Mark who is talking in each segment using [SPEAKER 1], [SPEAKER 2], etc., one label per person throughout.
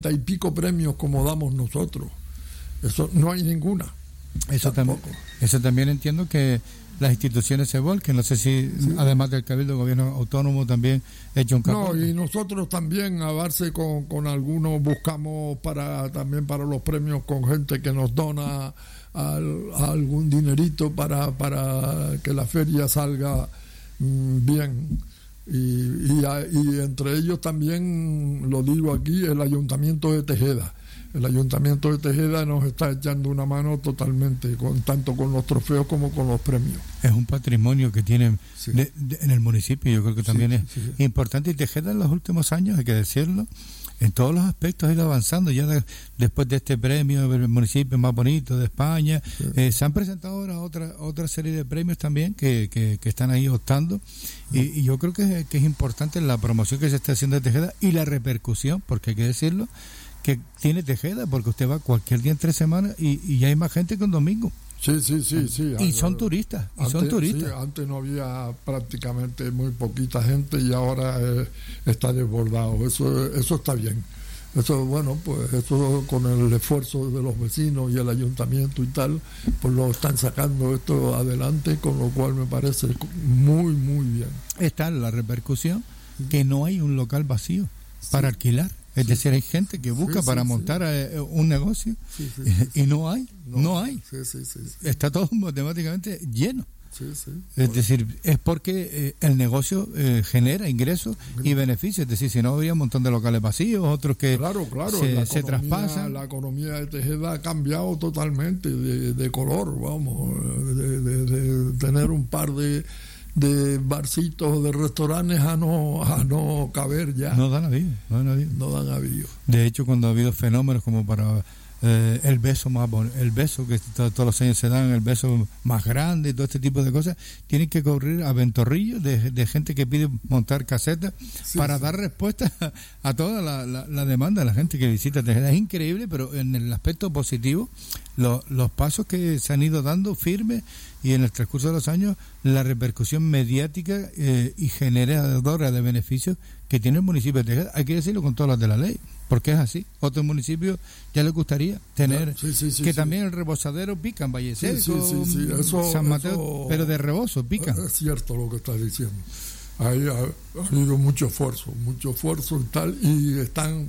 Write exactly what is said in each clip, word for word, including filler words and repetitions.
[SPEAKER 1] y pico premios como damos nosotros. Eso no hay ninguna.
[SPEAKER 2] Eso también, eso también entiendo que las instituciones se volquen. No sé si, sí, además del Cabildo, el gobierno autónomo también ha hecho un cambio.
[SPEAKER 1] No, y nosotros también, a darse con, con algunos, buscamos para también para los premios con gente que nos dona al, algún dinerito para, para que la feria salga mmm, bien. Y, y, y entre ellos también, lo digo aquí, el Ayuntamiento de Tejeda. El Ayuntamiento de Tejeda nos está echando una mano totalmente, con tanto con los trofeos como con los premios.
[SPEAKER 2] Es un patrimonio que tienen, sí, de, de, en el municipio. Yo creo que también, sí, es sí, importante. Y Tejeda en los últimos años, hay que decirlo, en todos los aspectos ha ido avanzando. Ya de, después de este premio, el municipio más bonito de España, sí, eh, se han presentado ahora otra otra serie de premios también que, que, que están ahí optando. Y, y yo creo que, que es importante la promoción que se está haciendo de Tejeda y la repercusión, porque hay que decirlo, que tiene Tejeda, porque usted va cualquier día en tres semanas y, y ya hay más gente que un domingo.
[SPEAKER 1] Sí, sí, sí, sí.
[SPEAKER 2] Y son turistas, y
[SPEAKER 1] antes,
[SPEAKER 2] son turistas.
[SPEAKER 1] Sí, antes no había prácticamente muy poquita gente y ahora eh, está desbordado. Eso, eso está bien. Eso, bueno, pues eso con el esfuerzo de los vecinos y el ayuntamiento y tal, pues lo están sacando esto adelante, con lo cual me parece muy, muy bien.
[SPEAKER 2] Está la repercusión, que no hay un local vacío para sí, alquilar. Es sí, decir, hay gente que busca sí, para sí, montar sí. un negocio sí, sí, sí, y, y no hay, no, no hay.
[SPEAKER 1] Sí, sí, sí, sí.
[SPEAKER 2] Está todo matemáticamente lleno.
[SPEAKER 1] Sí, sí.
[SPEAKER 2] Es decir, es porque eh, el negocio eh, genera ingresos y beneficios. Es decir, si no habría un montón de locales vacíos, otros que
[SPEAKER 1] claro, claro.
[SPEAKER 2] se,
[SPEAKER 1] la
[SPEAKER 2] se
[SPEAKER 1] economía,
[SPEAKER 2] traspasan.
[SPEAKER 1] La economía de Tejeda ha cambiado totalmente de, de color, vamos, de, de, de tener un par de de barcitos, de restaurantes a no a no caber ya.
[SPEAKER 2] No dan avío, no dan avío.
[SPEAKER 1] No dan avío.
[SPEAKER 2] De hecho, cuando ha habido fenómenos como para eh, el beso más bon- el beso que to- todos los años se dan, el beso más grande y todo este tipo de cosas, tienen que correr a ventorrillos de, de gente que pide montar casetas sí, para sí. dar respuesta a, a toda la, la, la demanda de la gente que visita Tejeda. Es increíble, pero en el aspecto positivo, lo, los pasos que se han ido dando firmes y en el transcurso de los años la repercusión mediática eh, y generadora de beneficios que tiene el municipio de Tejeda. Hay que decirlo con todas las de la ley, porque es así. Otros municipios ya les gustaría tener
[SPEAKER 1] sí, sí, sí,
[SPEAKER 2] que
[SPEAKER 1] sí.
[SPEAKER 2] también el rebosadero pican, Valle Seco,
[SPEAKER 1] sí, sí, sí, sí. Eso,
[SPEAKER 2] San Mateo,
[SPEAKER 1] eso,
[SPEAKER 2] pero de rebozo pican.
[SPEAKER 1] Es cierto lo que estás diciendo. Ahí ha, ha habido mucho esfuerzo, mucho esfuerzo y tal, y están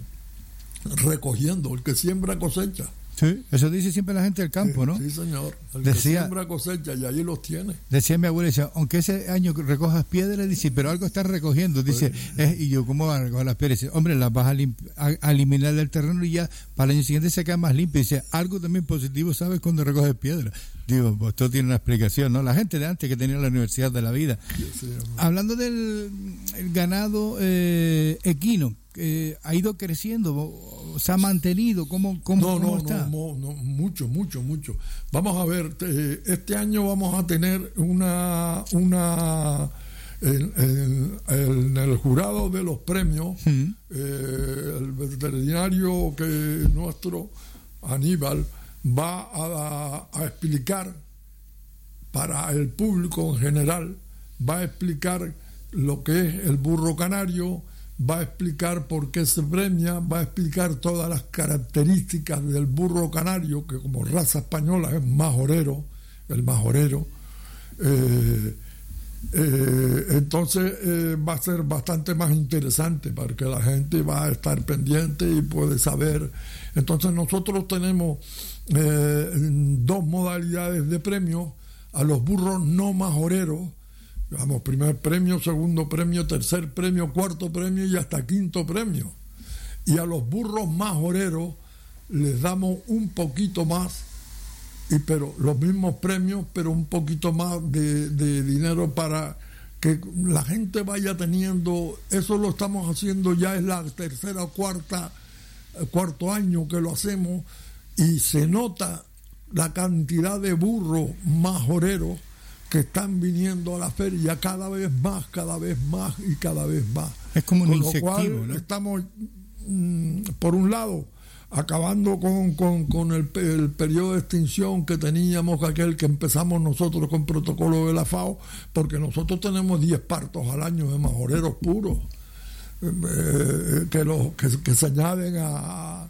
[SPEAKER 1] recogiendo. El que siembra cosecha.
[SPEAKER 2] Sí, eso dice siempre la gente del campo, ¿no?
[SPEAKER 1] Sí, señor. El
[SPEAKER 2] decía,
[SPEAKER 1] que siembra cosecha y ahí los tiene.
[SPEAKER 2] Decía mi abuela, decía, aunque ese año recojas piedras, dice, pero algo estás recogiendo. Dice, pues, eh, y yo, ¿cómo vas a recoger las piedras? Dice, hombre, las vas a, limp- a, a eliminar del terreno y ya para el año siguiente se queda más limpio. Dice, algo también positivo sabes cuando recoges piedras. Digo, pues esto tiene una explicación, ¿no? La gente de antes que tenía la Universidad de la Vida. Sí, sí, hablando del el ganado eh, equino, eh, ha ido creciendo, se ha mantenido, ¿cómo, cómo,
[SPEAKER 1] no,
[SPEAKER 2] cómo
[SPEAKER 1] no,
[SPEAKER 2] está?
[SPEAKER 1] No, no, no, mucho, mucho, mucho. Vamos a ver, eh, este año vamos a tener una, una en, en, en el jurado de los premios, uh-huh. eh, el veterinario que nuestro, Aníbal, va a, a explicar para el público en general, va a explicar lo que es el burro canario, va a explicar por qué se premia, va a explicar todas las características del burro canario, que como raza española es majorero, el majorero. Eh, eh, entonces eh, va a ser bastante más interesante porque la gente va a estar pendiente y puede saber. Entonces nosotros tenemos eh, dos modalidades de premios a los burros no majoreros. Vamos, primer premio, segundo premio, tercer premio, cuarto premio y hasta quinto premio. Y a los burros majoreros les damos un poquito más, y pero los mismos premios, pero un poquito más de, de dinero para que la gente vaya teniendo. Eso lo estamos haciendo ya, es la tercera o cuarta, cuarto año que lo hacemos, y se nota la cantidad de burros majoreros que están viniendo a la feria cada vez más, cada vez más y cada vez más.
[SPEAKER 2] Es como un
[SPEAKER 1] Con
[SPEAKER 2] incentivo,
[SPEAKER 1] lo cual,
[SPEAKER 2] ¿no?
[SPEAKER 1] Estamos, mmm, por un lado, acabando con, con, con el, el periodo de extinción que teníamos, aquel que empezamos nosotros con protocolo de la FAO, porque nosotros tenemos diez partos al año de majoreros puros. eh, que, los, que, que se añaden a,